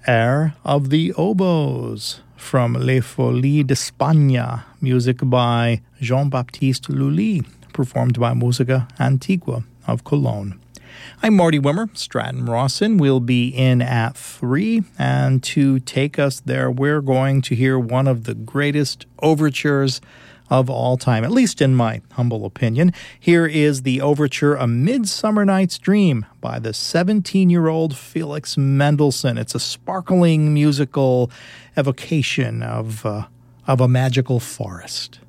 Air of the Oboes from Les Folies d'Espagne, music by Jean-Baptiste Lully, performed by Musica Antigua of Cologne. I'm Marty Wimmer. Stratton Rawson will be in at 3, and to take us there, we're going to hear one of the greatest overtures of all time, at least in my humble opinion. Here is the overture A Midsummer Night's Dream by the 17-year-old Felix Mendelssohn. It's a sparkling musical evocation of a magical forest.